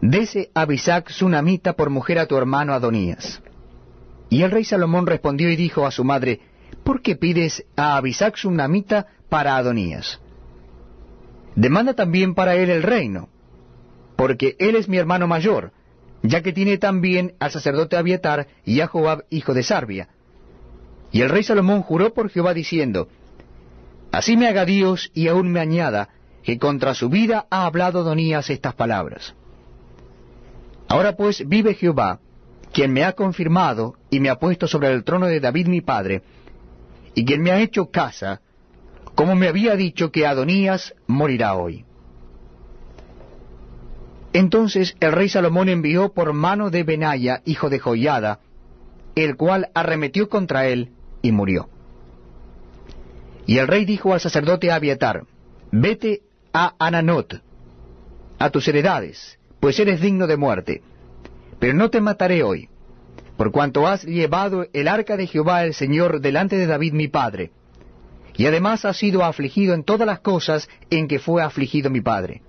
dese a Abisag sunamita por mujer a tu hermano Adonías. Y el rey Salomón respondió y dijo a su madre, ¿por qué pides a Abisag sunamita para Adonías? Demanda también para él el reino, porque él es mi hermano mayor, ya que tiene también al sacerdote Abiatar y a Joab hijo de Sarvia. Y el rey Salomón juró por Jehová diciendo, así me haga Dios y aún me añada, que contra su vida ha hablado Adonías estas palabras. Ahora pues vive Jehová, quien me ha confirmado y me ha puesto sobre el trono de David mi padre, y quien me ha hecho casa, como me había dicho que Adonías morirá hoy. Entonces el rey Salomón envió por mano de Benaya, hijo de Joiada, el cual arremetió contra él y murió. Y el rey dijo al sacerdote Abiatar, vete a Ananot, a tus heredades, pues eres digno de muerte, pero no te mataré hoy, por cuanto has llevado el arca de Jehová el Señor delante de David mi padre, y además has sido afligido en todas las cosas en que fue afligido mi padre.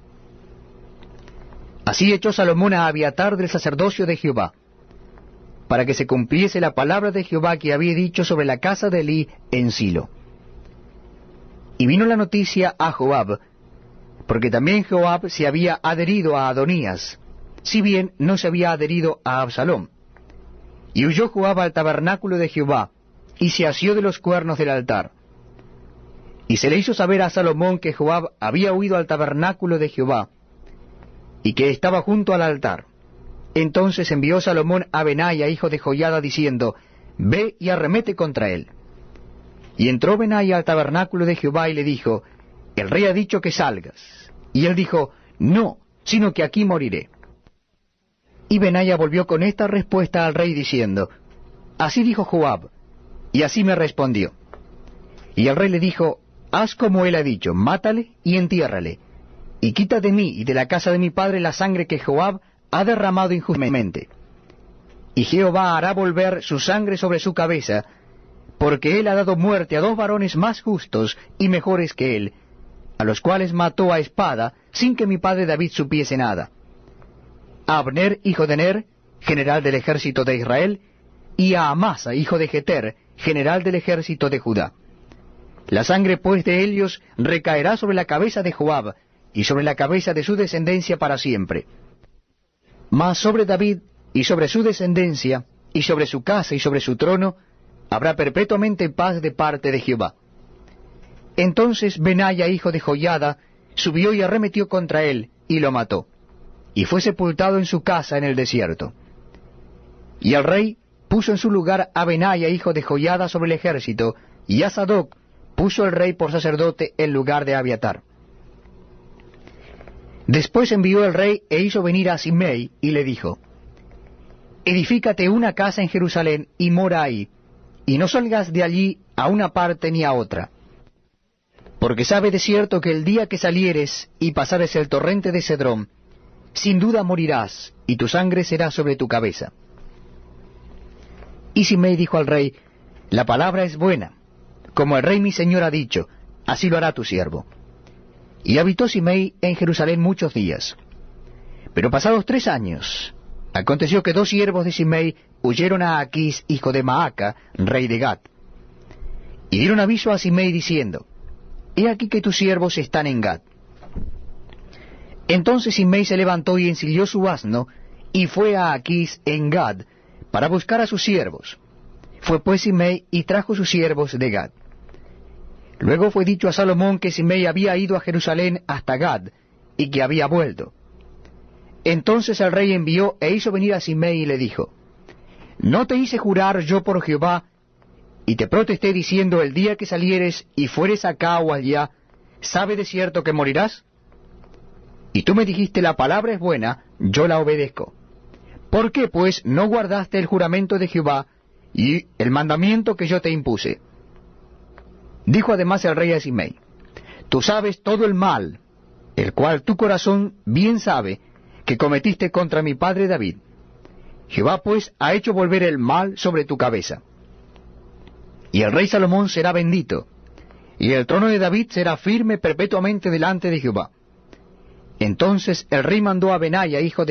Así echó Salomón a Abiatar del sacerdocio de Jehová, para que se cumpliese la palabra de Jehová que había dicho sobre la casa de Elí en Silo. Y vino la noticia a Joab, porque también Joab se había adherido a Adonías, si bien no se había adherido a Absalom. Y huyó Joab al tabernáculo de Jehová, y se asió de los cuernos del altar. Y se le hizo saber a Salomón que Joab había huido al tabernáculo de Jehová, y que estaba junto al altar. Entonces envió Salomón a Benaya, hijo de Joiada, diciendo, ve y arremete contra él. Y entró Benaya al tabernáculo de Jehová y le dijo, el rey ha dicho que salgas. Y él dijo, no, sino que aquí moriré. Y Benaya volvió con esta respuesta al rey diciendo, así dijo Joab, y así me respondió. Y el rey le dijo, haz como él ha dicho, mátale y entiérrale, y quita de mí y de la casa de mi padre la sangre que Joab ha derramado injustamente. Y Jehová hará volver su sangre sobre su cabeza, porque él ha dado muerte a 2 varones más justos y mejores que él, a los cuales mató a espada, sin que mi padre David supiese nada. A Abner, hijo de Ner, general del ejército de Israel, y a Amasa, hijo de Jeter, general del ejército de Judá. La sangre pues de ellos recaerá sobre la cabeza de Joab, y sobre la cabeza de su descendencia para siempre. Mas sobre David, y sobre su descendencia, y sobre su casa, y sobre su trono, habrá perpetuamente paz de parte de Jehová. Entonces Benaya, hijo de Joiada, subió y arremetió contra él, y lo mató, y fue sepultado en su casa en el desierto. Y el rey puso en su lugar a Benaya, hijo de Joiada, sobre el ejército, y a Sadoc puso el rey por sacerdote en lugar de Abiatar. Después envió el rey e hizo venir a Simei, y le dijo, edifícate una casa en Jerusalén, y mora ahí, y no salgas de allí a una parte ni a otra. Porque sabe de cierto que el día que salieres y pasares el torrente de Cedrón, sin duda morirás, y tu sangre será sobre tu cabeza. Y Simei dijo al rey, la palabra es buena, como el rey mi señor ha dicho, así lo hará tu siervo. Y habitó Simei en Jerusalén muchos días. Pero pasados 3 años, aconteció que 2 siervos de Simei huyeron a Aquís, hijo de Maaca, rey de Gat. Y dieron aviso a Simei diciendo, he aquí que tus siervos están en Gat. Entonces Simei se levantó y ensilló su asno, y fue a Aquís en Gad, para buscar a sus siervos. Fue pues Simei y trajo sus siervos de Gad. Luego fue dicho a Salomón que Simei había ido a Jerusalén hasta Gad, y que había vuelto. Entonces el rey envió e hizo venir a Simei y le dijo, ¿no te hice jurar yo por Jehová, y te protesté diciendo, el día que salieres y fueres acá o allá, sabe de cierto que morirás? Y tú me dijiste, la palabra es buena, yo la obedezco. ¿Por qué, pues, no guardaste el juramento de Jehová y el mandamiento que yo te impuse? Dijo además el rey a Simei, tú sabes todo el mal, el cual tu corazón bien sabe, que cometiste contra mi padre David. Jehová pues ha hecho volver el mal sobre tu cabeza. Y el rey Salomón será bendito, y el trono de David será firme perpetuamente delante de Jehová. Entonces el rey mandó a Benaya, hijo de